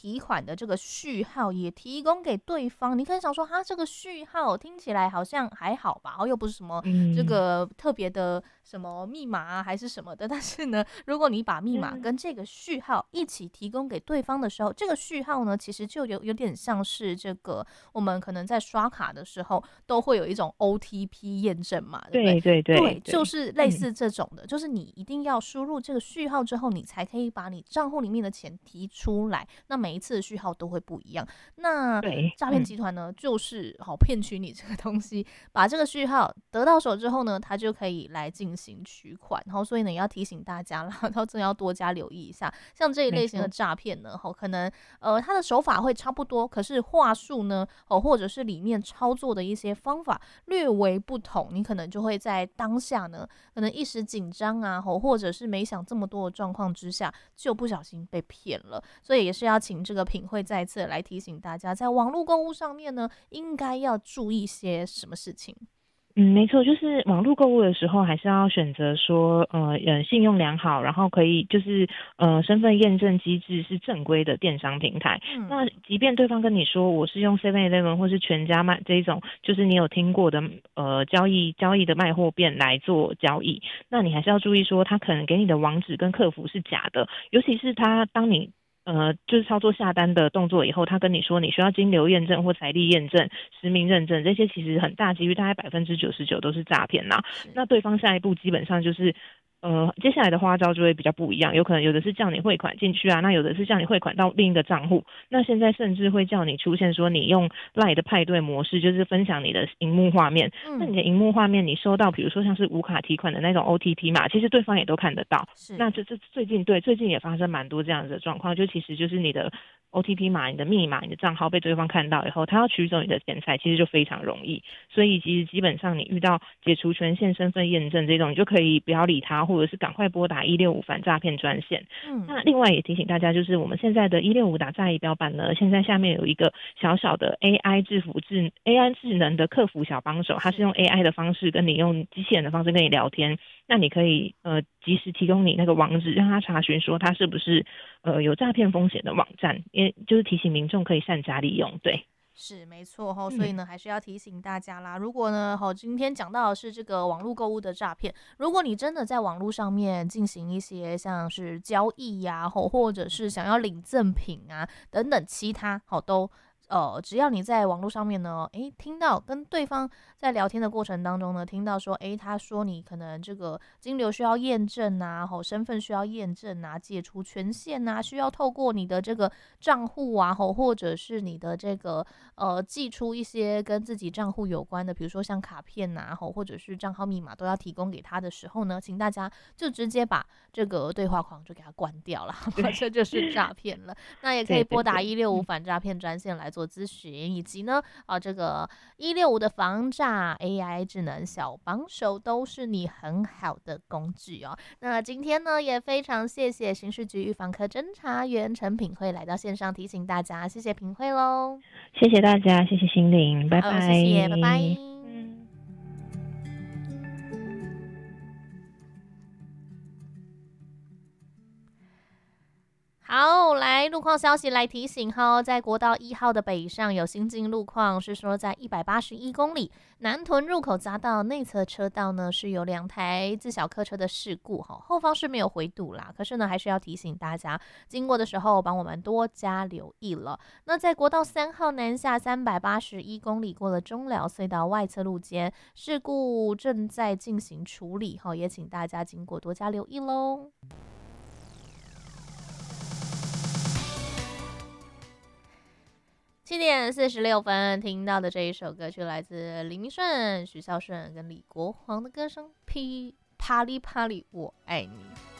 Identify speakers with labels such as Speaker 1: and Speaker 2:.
Speaker 1: 提款的这个序号也提供给对方。你可能想说，这个序号听起来好像还好吧，又不是什么这个特别的什么密码啊，还是什么的。但是呢，如果你把密码跟这个序号一起提供给对方的时候，这个序号呢，其实就有点像是这个我们可能在刷卡的时候都会有一种 OTP 验证嘛，对不对？对，就是类似这种的，就是你一定要输入这个序号之后，你才可以把你账户里面的钱提出来。那每一次的序号都会不一样。那诈骗集团呢，就是骗取你这个东西，把这个序号得到手之后呢，他就可以来进行取款。然后所以呢，也要提醒大家啦，然后真的要多加留意一下，像这一类型的诈骗呢，可能它的手法会差不多，可是话术呢，或者是里面操作的一些方法略为不同，你可能就会在当下呢，可能一时紧张啊，或者是没想这么多的状况之下，就不小心被骗了。所以也是要请这个品慧再次来提醒大家，在网络购物上面呢，应该要注意些什么事情。
Speaker 2: 没错，就是网络购物的时候，还是要选择说，信用良好，然后可以就是身份验证机制是正规的电商平台。那即便对方跟你说我是用 7-Eleven 或是全家卖这一种，就是你有听过的交易的卖货店来做交易，那你还是要注意说，他可能给你的网址跟客服是假的，尤其是他当你就是操作下单的动作以后，他跟你说你需要金流验证或财力验证、实名认证，这些其实很大几率，大概99%都是诈骗啦。那对方下一步基本上就是接下来的花招就会比较不一样，有可能有的是叫你汇款进去啊，那有的是叫你汇款到另一个账户，那现在甚至会叫你出现说你用 LINE 的派对模式，就是分享你的荧幕画面，那你的荧幕画面你收到比如说像是无卡提款的那种 OTP 码，其实对方也都看得到。那这最近也发生蛮多这样子的状况，就其实就是你的 OTP 码、你的密码、你的账号被对方看到以后，他要取走你的钱财，其实就非常容易。所以其实基本上你遇到解除权限身份验证这种，你就可以不要理他，或者是赶快拨打165反诈骗专线。那另外也提醒大家，就是我们现在的165打诈仪表板呢，现在下面有一个小小的 AI 智能的客服小帮手，它是用 AI 的方式跟你用机器人的方式跟你聊天。那你可以及时提供你那个网址，让他查询说他是不是有诈骗风险的网站，也就是提醒民众可以善加利用。对，
Speaker 1: 是没错所以呢，还是要提醒大家啦。如果呢，今天讲到的是这个网络购物的诈骗，如果你真的在网络上面进行一些像是交易呀，或者是想要领赠品啊等等其他都。只要你在网络上面呢，听到跟对方在聊天的过程当中呢，听到说，他说你可能这个金流需要验证啊，身份需要验证啊，解除权限啊，需要透过你的这个账户啊，或者是你的这个寄出一些跟自己账户有关的，比如说像卡片啊，或者是账号密码都要提供给他的时候呢，请大家就直接把这个对话框就给他关掉了，这就是诈骗了。那也可以拨打165反诈骗专线来做咨询，以及呢这个165的防诈 AI 智能小帮手都是你很好的工具哦。那今天呢也非常谢谢刑事局预防科侦查员陈品慧来到线上提醒大家，谢谢品慧咯。
Speaker 2: 谢谢大家，谢谢心灵，拜拜。
Speaker 1: 谢谢，拜拜。好，来路况消息来提醒哈，在国道1号的北上有新进路况，是说在181公里南屯入口匝道内侧车道呢是有2台自小客车的事故哈，后方是没有回堵啦，可是呢还是要提醒大家经过的时候帮我们多加留意了。那在国道3号南下381公里过了中寮隧道外侧路肩事故正在进行处理哈，也请大家经过多加留意咯。7:46，听到的这一首歌曲来自林明顺、许孝顺跟李国煌的歌声《噼啪哩啪哩我爱你》。